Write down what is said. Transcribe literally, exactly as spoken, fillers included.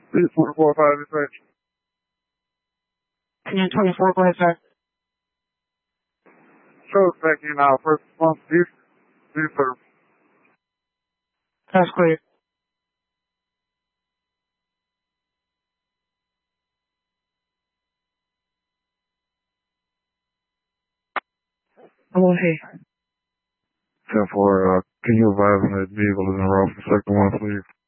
It's twenty-four five dispatch. Ten twenty-four, go ahead, sir. Suspect in our first response, this, this, sir. That's clear. Hello, hey. ten four, uh, can you advise me that vehicle is in route for sector one, please?